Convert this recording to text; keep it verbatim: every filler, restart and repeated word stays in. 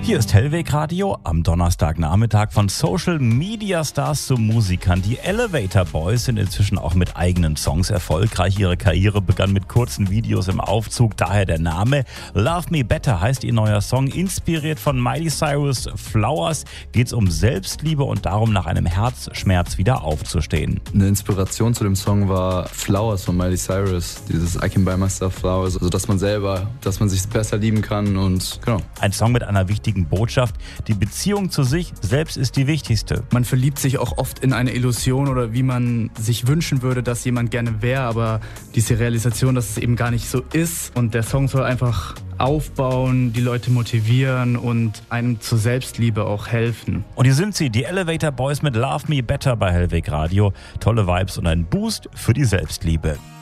Hier ist Hellweg Radio am Donnerstagnachmittag von Social Media Stars zu Musikern. Die Elevator Boys sind inzwischen auch mit eigenen Songs erfolgreich. Ihre Karriere begann mit kurzen Videos im Aufzug, daher der Name. Love Me Better heißt ihr neuer Song. Inspiriert von Miley Cyrus' Flowers geht's um Selbstliebe und darum, nach einem Herzschmerz wieder aufzustehen. Eine Inspiration zu dem Song war Flowers von Miley Cyrus. Dieses I can buy myself flowers. Also dass man selber, dass man sich besser lieben kann und genau. Ein Song mit einer wichtigen Botschaft. Die Beziehung zu sich selbst ist die wichtigste. Man verliebt sich auch oft in eine Illusion oder wie man sich wünschen würde, dass jemand gerne wäre, aber diese Realisation, dass es eben gar nicht so ist. Und der Song soll einfach aufbauen, die Leute motivieren und einem zur Selbstliebe auch helfen. Und hier sind sie, die Elevator Boys mit Love Me Better bei Hellweg Radio. Tolle Vibes und ein Boost für die Selbstliebe.